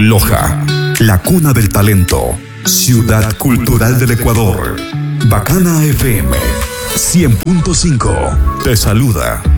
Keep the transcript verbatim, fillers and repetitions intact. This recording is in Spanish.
Loja, la cuna del talento, ciudad cultural del Ecuador. Bacana F M cien punto cinco te saluda.